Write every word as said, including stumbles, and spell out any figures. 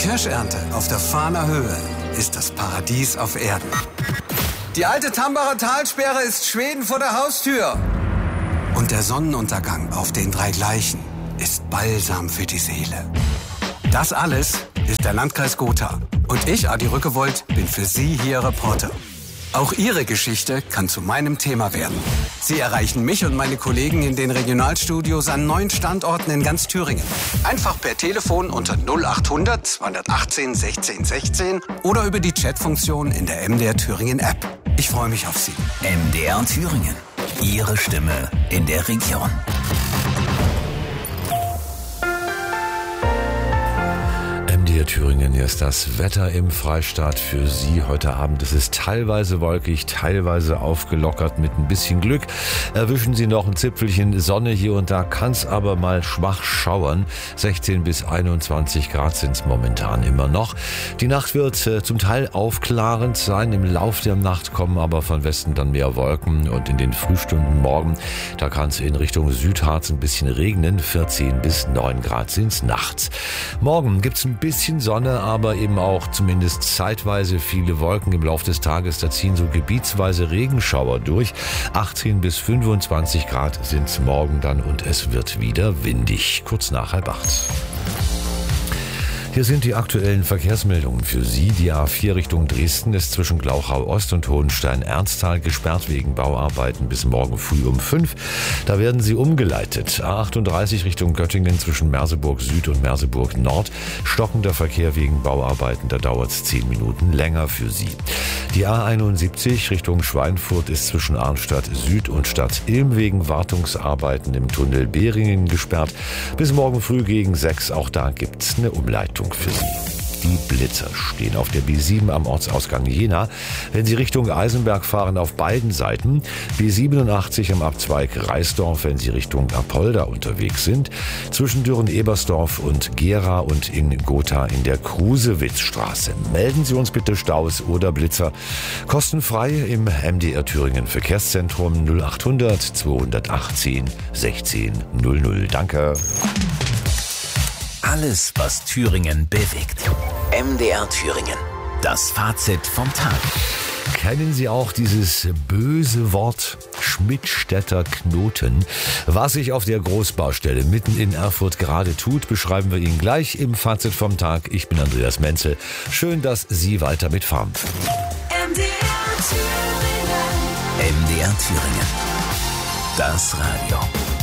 Kirschernte auf der Fahner Höhe ist das Paradies auf Erden. Die alte Tambacher Talsperre ist Schweden vor der Haustür. Und der Sonnenuntergang auf den drei Gleichen ist Balsam für die Seele. Das alles ist der Landkreis Gotha. Und ich, Adi Rückewold, bin für Sie hier Reporter. Auch Ihre Geschichte kann zu meinem Thema werden. Sie erreichen mich und meine Kollegen in den Regionalstudios an neun Standorten in ganz Thüringen. Einfach per Telefon unter null acht hundert zweihundertachtzehn sechzehn sechzehn oder über die Chatfunktion in der M D R Thüringen App. Ich freue mich auf Sie. M D R Thüringen. Ihre Stimme in der Region. Thüringen, hier ist das Wetter im Freistaat für Sie heute Abend. Es ist teilweise wolkig, teilweise aufgelockert. Mit ein bisschen Glück erwischen Sie noch ein Zipfelchen Sonne. Hier und da kann es aber mal schwach schauern. sechzehn bis einundzwanzig Grad sind es momentan immer noch. Die Nacht wird äh, zum Teil aufklarend sein. Im Lauf der Nacht kommen aber von Westen dann mehr Wolken. Und in den Frühstunden morgen, da kann es in Richtung Südharz ein bisschen regnen. vierzehn bis neun Grad sind es nachts. Morgen gibt es ein bisschen Sonne, aber eben auch zumindest zeitweise viele Wolken im Laufe des Tages. Da ziehen so gebietsweise Regenschauer durch. achtzehn bis fünfundzwanzig Grad sind es morgen dann und es wird wieder windig. Kurz nach halb acht. Hier sind die aktuellen Verkehrsmeldungen für Sie. Die A vier Richtung Dresden ist zwischen Glauchau Ost und Hohenstein-Ernsthal gesperrt wegen Bauarbeiten bis morgen früh um fünf. Da werden Sie umgeleitet. A achtunddreißig Richtung Göttingen zwischen Merseburg Süd und Merseburg Nord. Stockender Verkehr wegen Bauarbeiten, da dauert es zehn Minuten länger für Sie. Die A einundsiebzig Richtung Schweinfurt ist zwischen Arnstadt Süd und Stadt Ilm wegen Wartungsarbeiten im Tunnel Behringen gesperrt. Bis morgen früh gegen sechs. Auch da gibt's eine Umleitung für Sie. Die Blitzer stehen auf der B sieben am Ortsausgang Jena. Wenn Sie Richtung Eisenberg fahren, auf beiden Seiten. B siebenundachtzig am Abzweig Reisdorf, wenn Sie Richtung Apolda unterwegs sind. Zwischen Dürren-Ebersdorf und Gera und in Gotha in der Krusewitzstraße. Melden Sie uns bitte Staus oder Blitzer. Kostenfrei im M D R Thüringen Verkehrszentrum null acht hundert zweihundertachtzehn sechzehn null null. Danke. Alles, was Thüringen bewegt. M D R Thüringen. Das Fazit vom Tag. Kennen Sie auch dieses böse Wort Schmidtstädter Knoten? Was sich auf der Großbaustelle mitten in Erfurt gerade tut, beschreiben wir Ihnen gleich im Fazit vom Tag. Ich bin Andreas Menzel. Schön, dass Sie weiter mitfahren. M D R Thüringen. M D R Thüringen. Das Radio.